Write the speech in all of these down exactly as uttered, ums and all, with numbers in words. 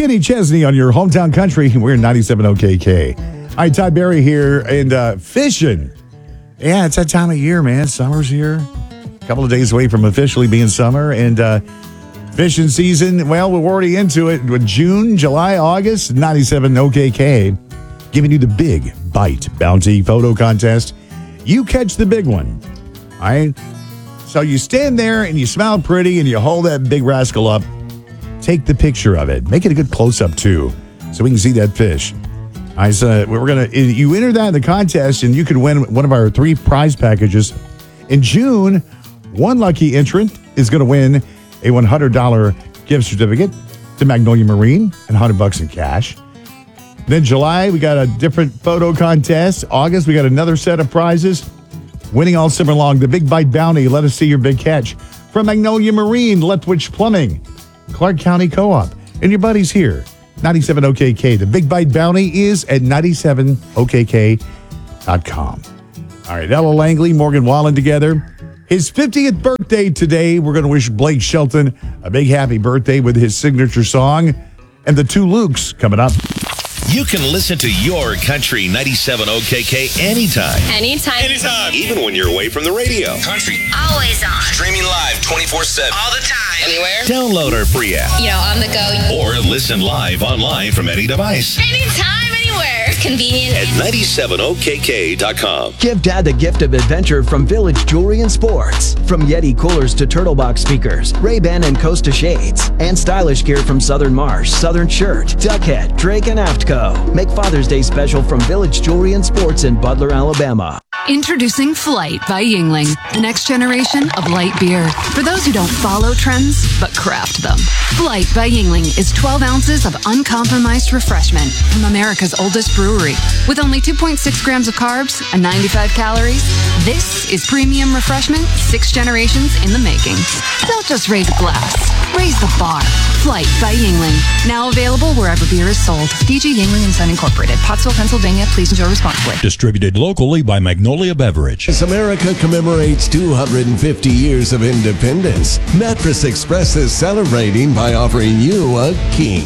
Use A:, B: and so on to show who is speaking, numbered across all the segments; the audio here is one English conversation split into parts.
A: Kenny Chesney on your hometown country. We're ninety-seven O K K. All right, Ty Berry here, and uh, fishing. Yeah, it's that time of year, man. Summer's here. A couple of days away from officially being summer, and uh, fishing season, well, we're already into it with June, July, August, ninety-seven O K K, giving you the Big Bite Bounty Photo Contest. You catch the big one, all right? So you stand there and you smile pretty and you hold that big rascal up. Take the picture of it. Make it a good close-up, too, so we can see that fish. All right, so we're going to, you enter that in the contest and you can win one of our three prize packages. In June, one lucky entrant is going to win a one hundred dollars gift certificate to Magnolia Marine and one hundred bucks in cash. Then July, we got a different photo contest. August, we got another set of prizes. Winning all summer long, the Big Bite Bounty. Let us see your big catch from Magnolia Marine, Lethbridge Plumbing, Clark County Co-op, and your buddies here. ninety-seven O K K. The Big Bite Bounty is at ninety-seven O K K dot com. All right, Ella Langley, Morgan Wallen together. His fiftieth birthday today. We're going to wish Blake Shelton a big happy birthday with his signature song. And the two Lukes coming up.
B: You can listen to your country ninety-seven O K K anytime.
C: Anytime.
B: Anytime. Even when you're away from the radio.
C: Country. Always on.
B: Streaming live twenty-four seven.
C: All the time. Anywhere.
B: Download our free app.
C: You know, on the go.
B: Or listen live online from any device.
C: Anytime, anywhere. Convenient.
B: At ninety-seven O K K dot com.
D: Give Dad the gift of adventure from Village Jewelry and Sports. From Yeti coolers to Turtlebox speakers, Ray-Ban and Costa shades, and stylish gear from Southern Marsh, Southern Shirt, Duckhead, Drake, and Aftco. Make Father's Day special from Village Jewelry and Sports in Butler, Alabama.
E: Introducing Flight by Yuengling, the next generation of light beer. For those who don't follow trends, but craft them. Flight by Yuengling is twelve ounces of uncompromised refreshment from America's oldest brewery. With only two point six grams of carbs and ninety-five calories, this is premium refreshment six generations in the making. Don't just raise a glass, raise the bar. Flight by Yuengling, now available wherever beer is sold. D G Yuengling and Son Incorporated, Pottsville, Pennsylvania. Please enjoy responsibly.
F: Distributed locally by Magnolia Beverage.
G: As America commemorates two hundred fifty years of independence, Mattress Express is celebrating by offering you a king.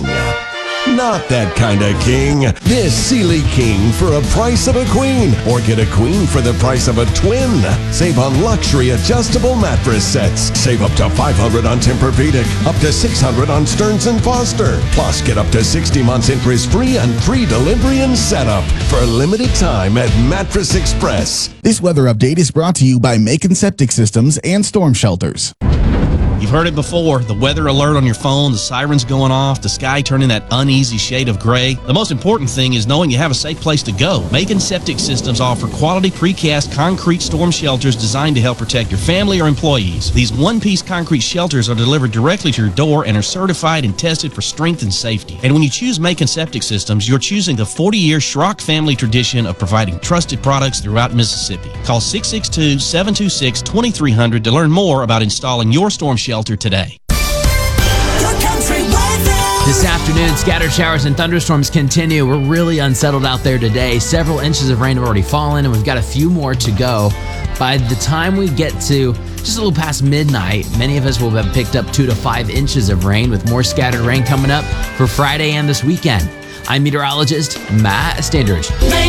G: Not that kind of king. This Sealy King for a price of a queen. Or get a queen for the price of a twin. Save on luxury adjustable mattress sets. Save up to five hundred dollars on Tempur-Pedic. Up to six hundred dollars on Stearns and Foster. Plus, get up to sixty months interest free and free delivery and setup for a limited time at Mattress Express.
H: This weather update is brought to you by Macon Septic Systems and Storm Shelters.
I: You've heard it before, the weather alert on your phone, the sirens going off, the sky turning that uneasy shade of gray. The most important thing is knowing you have a safe place to go. Macon Septic Systems offer quality precast concrete storm shelters designed to help protect your family or employees. These one-piece concrete shelters are delivered directly to your door and are certified and tested for strength and safety. And when you choose Macon Septic Systems, you're choosing the forty-year Schrock family tradition of providing trusted products throughout Mississippi. Call six six two, seven two six, two three zero zero to learn more about installing your storm shelter today.
J: This afternoon, scattered showers and thunderstorms continue. We're really unsettled out there today. Several inches of rain have already fallen, and we've got a few more to go. By the time we get to just a little past midnight, many of us will have picked up two to five inches of rain, with more scattered rain coming up for Friday and this weekend. I'm meteorologist Matt Standridge.